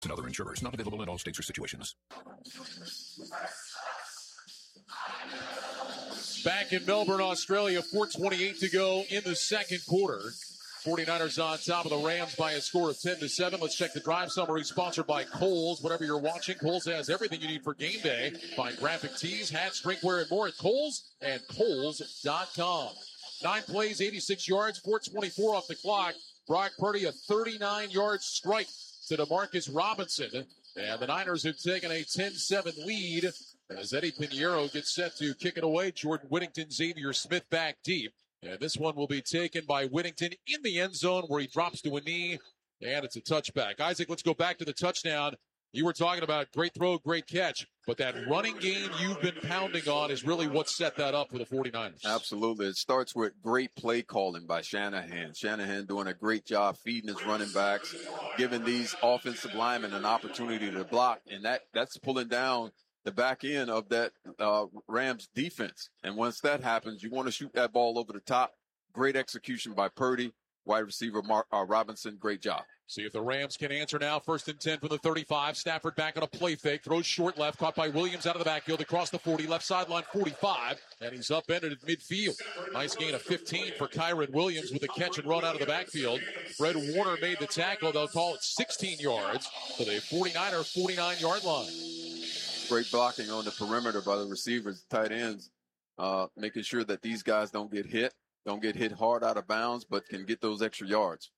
and other insurers. Not available in all states or situations. Back in Melbourne, Australia, 4:28 to go in the second quarter. 49ers on top of the Rams by a score of 10-7. Let's check the drive summary sponsored by Kohl's. Whatever you're watching, Kohl's has everything you need for game day. Find graphic tees, hats, drinkware, and more at Kohl's and Kohl's.com. 9 plays, 86 yards, 4:24 off the clock. Brock Purdy, a 39-yard strike to DeMarcus Robinson. And the Niners have taken a 10-7 lead as Eddie Pinheiro gets set to kick it away. Jordan Whittington, Xavier Smith back deep. And this one will be taken by Whittington in the end zone where he drops to a knee, and it's a touchback. Isaac, let's go back to the touchdown. You were talking about great throw, great catch, but that running game you've been pounding on is really what set that up for the 49ers. Absolutely. It starts with great play calling by Shanahan. Shanahan doing a great job feeding his running backs, giving these offensive linemen an opportunity to block, and that's pulling down the back end of that Rams defense. And once that happens, you want to shoot that ball over the top. Great execution by Purdy. Wide receiver Robinson, great job. See if the Rams can answer now. 1st and 10 from the 35. Stafford back on a play fake. Throws short left. Caught by Williams out of the backfield across the 40. Left sideline 45. And he's upended at midfield. Nice gain of 15 for Kyren Williams with a catch and run out of the backfield. Fred Warner made the tackle. They'll call it 16 yards to the 49er 49-yard line. Great blocking on the perimeter by the receivers, tight ends, making sure that these guys don't get hit hard out of bounds, but can get those extra yards.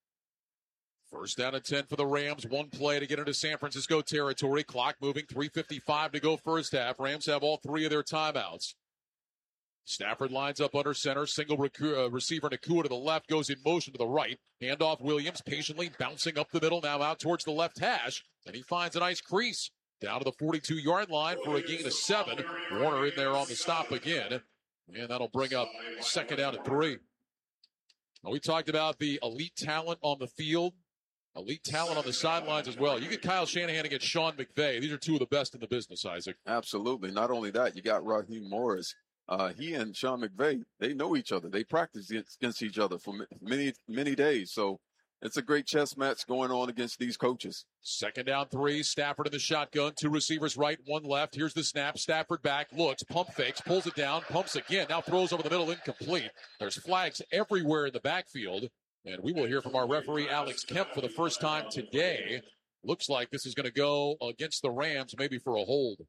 1st down and 10 for the Rams. One play to get into San Francisco territory. Clock moving. 3:55 to go first half. Rams have all 3 of their timeouts. Stafford lines up under center. Single receiver Nacua to the left. Goes in motion to the right. Handoff Williams patiently bouncing up the middle. Now out towards the left hash. And he finds a nice crease. Down to the 42-yard line for a gain of 7. Warner in there on the stop again. And that'll bring up 2nd down and 3. Now, we talked about the elite talent on the field, elite talent on the sidelines as well. You get Kyle Shanahan against Sean McVay. These are 2 of the best in the business, Isaac. Absolutely. Not only that, you got Raheem Morris. He and Sean McVay, they know each other. They practice against each other for many, many days. So it's a great chess match going on against these coaches. 2nd down 3. Stafford in the shotgun. 2 receivers right, 1 left. Here's the snap. Stafford back, looks, pump fakes, pulls it down, pumps again. Now throws over the middle, incomplete. There's flags everywhere in the backfield. And we will hear from our referee, Alex Kemp, for the first time today. Looks like this is going to go against the Rams, maybe for a hold.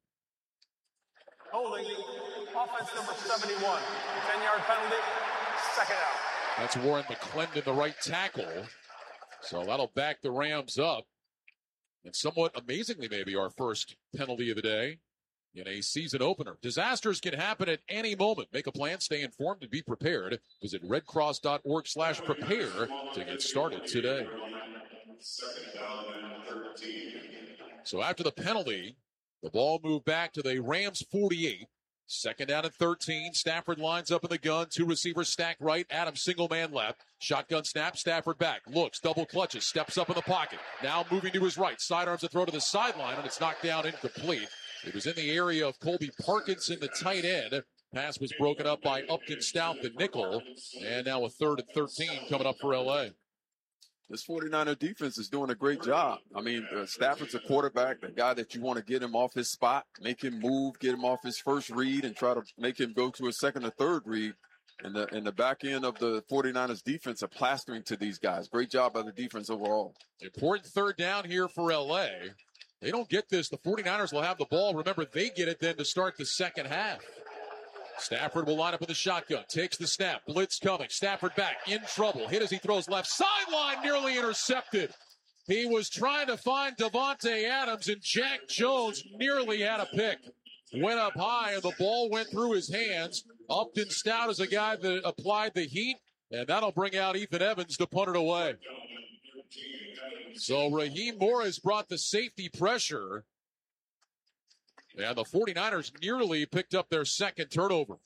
Holding. Offense number 71. 10-yard penalty. 2nd out. That's Warren McClendon, the right tackle. So that'll back the Rams up. And somewhat amazingly, maybe our first penalty of the day in a season opener. Disasters can happen at any moment. Make a plan, stay informed, and be prepared. Visit redcross.org/prepare to get started today. So after the penalty, the ball moved back to the Rams 48. 2nd down and 13. Stafford lines up in the gun. 2 receivers stacked right. Adams single man left. Shotgun snap. Stafford back. Looks. Double clutches. Steps up in the pocket. Now moving to his right. Sidearms a throw to the sideline, and it's knocked down incomplete. It was in the area of Colby Parkinson, the tight end. Pass was broken up by Upton Stout, the nickel. And now a 3rd and 13 coming up for L.A. This 49er defense is doing a great job. I mean, Stafford's a quarterback, the guy that you want to get him off his spot, make him move, get him off his first read, and try to make him go to a 2nd or 3rd read. And the back end of the 49ers defense are plastering to these guys. Great job by the defense overall. Important 3rd down here for L.A. They don't get this. The 49ers will have the ball. Remember, they get it then to start the second half. Stafford will line up with the shotgun. Takes the snap. Blitz coming. Stafford back. In trouble. Hit as he throws left sideline. Nearly intercepted. He was trying to find Davante Adams, and Jack Jones nearly had a pick. Went up high, and the ball went through his hands. Upton Stout is a guy that applied the heat, and that'll bring out Ethan Evans to punt it away. So Raheem Morris brought the safety pressure. And the 49ers nearly picked up their 2nd turnover.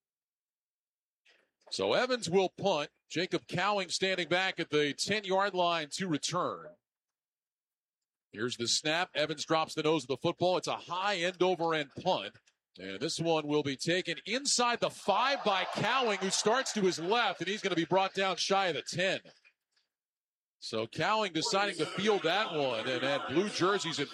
So Evans will punt. Jacob Cowing standing back at the 10-yard line to return. Here's the snap. Evans drops the nose of the football. It's a high end-over-end punt. And this one will be taken inside the 5 by Cowing, who starts to his left, and he's going to be brought down shy of the 10. So Cowling deciding to field that one and had blue jerseys in